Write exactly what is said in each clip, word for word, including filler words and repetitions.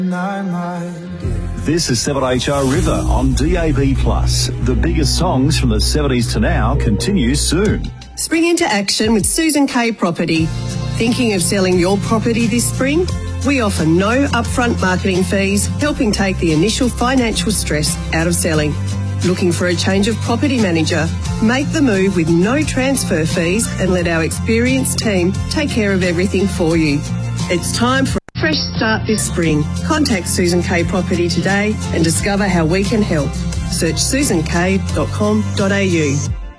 This is seven H R River on D A B plus. The biggest songs from the seventies to now continue soon. Spring into action with Susan K Property. Thinking of selling your property this spring? We offer no upfront marketing fees, helping take the initial financial stress out of selling. Looking for a change of property manager? Make the move with no transfer fees and let our experienced team take care of everything for you. It's time for a fresh start this spring. Contact Susan K Property today and discover how we can help. Search susan k dot com dot a u.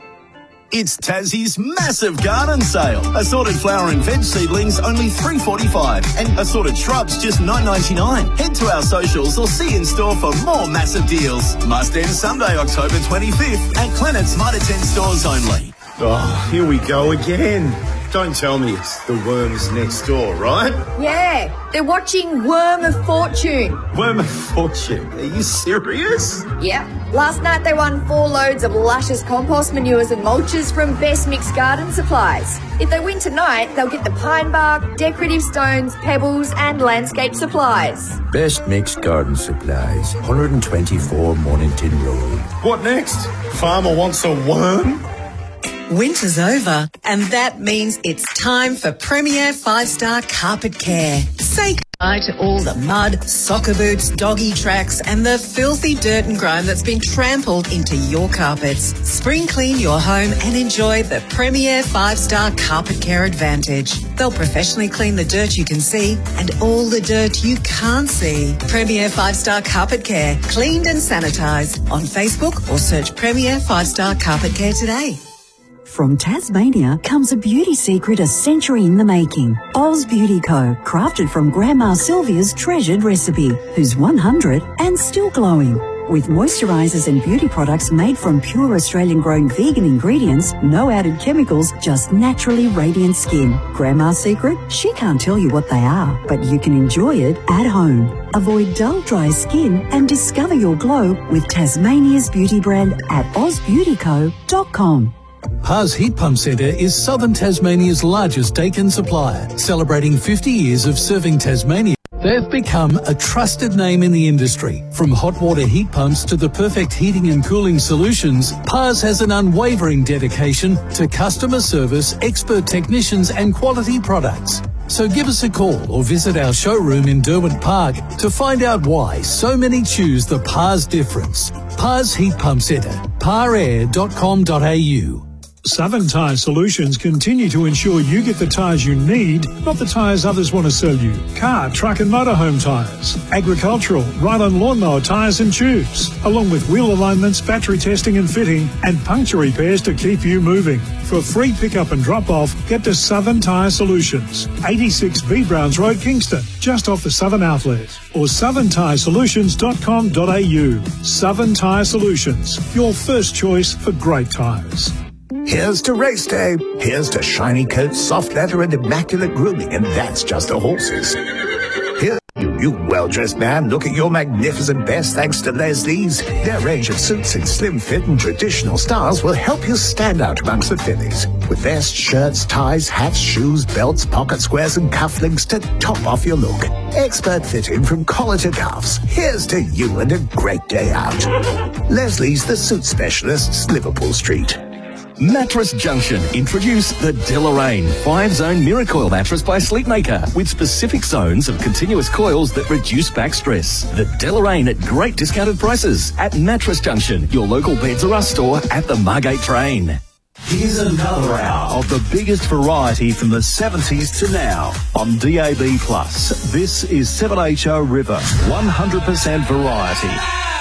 It's Tassie's massive garden sale. Assorted flower and veg seedlings only three dollars forty-five and assorted shrubs just nine dollars ninety-nine. Head to our socials or see in store for more massive deals. Must end Sunday, October twenty-fifth at Clennett's Mitre ten stores only. Oh, here we go again. Don't tell me it's the worms next door, right? Yeah, they're watching Worm of Fortune. Worm of Fortune? Are you serious? Yep. Last night they won four loads of luscious compost manures and mulches from Best Mixed Garden Supplies. If they win tonight, they'll get the pine bark, decorative stones, pebbles and landscape supplies. Best Mixed Garden Supplies, one twenty-four Mornington Road. What next? Farmer wants a worm? Winter's over, and that means it's time for Premier Five Star Carpet Care. Say goodbye to all the mud, soccer boots, doggy tracks, and the filthy dirt and grime that's been trampled into your carpets. Spring clean your home and enjoy the Premier Five Star Carpet Care Advantage. They'll professionally clean the dirt you can see and all the dirt you can't see. Premier Five Star Carpet Care, cleaned and sanitised. On Facebook or search Premier Five Star Carpet Care today. From Tasmania comes a beauty secret a century in the making. Oz Beauty Co, crafted from Grandma Sylvia's treasured recipe, who's one hundred and still glowing. With moisturisers and beauty products made from pure Australian-grown vegan ingredients, no added chemicals, just naturally radiant skin. Grandma's secret? She can't tell you what they are, but you can enjoy it at home. Avoid dull, dry skin and discover your glow with Tasmania's beauty brand at oz beauty co dot com. Haas Heat Pump Centre is southern Tasmania's largest Daikin supplier, celebrating fifty years of serving Tasmania. They've become a trusted name in the industry. From hot water heat pumps to the perfect heating and cooling solutions, Haas has an unwavering dedication to customer service, expert technicians and quality products. So give us a call or visit our showroom in Derwent Park to find out why so many choose the Haas difference. Haas Heat Pump Centre, par air dot com dot a u. Southern Tyre Solutions continue to ensure you get the tyres you need, not the tyres others want to sell you. Car, truck and motorhome tyres, agricultural, ride-on lawnmower tyres and tubes, along with wheel alignments, battery testing and fitting, and puncture repairs to keep you moving. For free pickup and drop-off, get to Southern Tyre Solutions, eighty-six B Browns Road, Kingston, just off the Southern Outlet, or southern tyre solutions dot com dot a u. Southern Tyre Solutions, your first choice for great tyres. Here's to race day. Here's to shiny coats, soft leather, and immaculate grooming, and that's just the horses. Here, you, you well-dressed man, look at your magnificent best thanks to Leslie's. Their range of suits in slim fit and traditional styles will help you stand out amongst the fillies. With vests, shirts, ties, hats, shoes, belts, pocket squares, and cufflinks to top off your look. Expert fitting from collar to cuffs. Here's to you and a great day out. Leslie's, the suit specialists, Liverpool Street. Mattress Junction introduce the Deloraine five-zone Miracoil mattress by Sleepmaker with specific zones of continuous coils that reduce back stress. The Deloraine at great discounted prices at Mattress Junction, your local Beds R Us store at the Margate Train. Here's another hour of the biggest variety from the seventies to now on D A B plus. This is seven H O River, one hundred percent variety.